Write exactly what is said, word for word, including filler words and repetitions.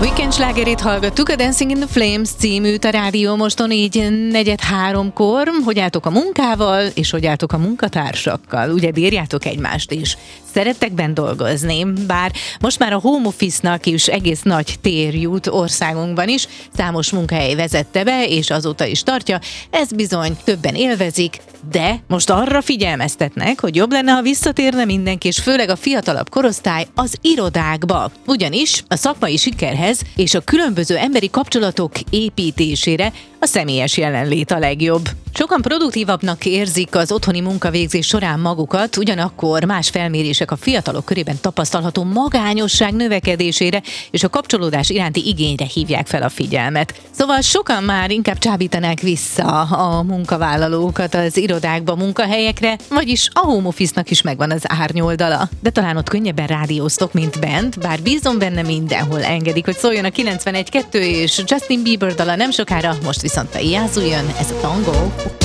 Weekend slágerét hallgattuk, a Dancing in the Flames címűt a Rádió Moston így negyed háromkor. Hogy álltok a munkával, és hogy álltok a munkatársakkal? Ugye bírjátok egymást is. Szerettek benn dolgozni, bár most már a home office-nak is egész nagy tér jut országunkban is, számos munkahely vezette be, és azóta is tartja, ez bizony többen élvezik, de most arra figyelmeztetnek, hogy jobb lenne, ha visszatérne mindenki, és főleg a fiatalabb korosztály az irodákba. Ugyanis a szakmai sikerhez és a különböző emberi kapcsolatok építésére a személyes jelenlét a legjobb. Sokan produktívabbnak érzik az otthoni munkavégzés során magukat, ugyanakkor más felmérések a fiatalok körében tapasztalható magányosság növekedésére és a kapcsolódás iránti igényre hívják fel a figyelmet. Szóval sokan már inkább csábítanák vissza a munkavállalókat az irodákba, munkahelyekre, vagyis a home office-nak is megvan az árnyoldala. De talán ott könnyebben rádióztok, mint bent, bár bízom benne, mindenhol engedik, hogy szóljon a kilencvenegy kettő, és Justin Bieber dala nem sokára, most viszont a Yazoo jön, ez a Tango.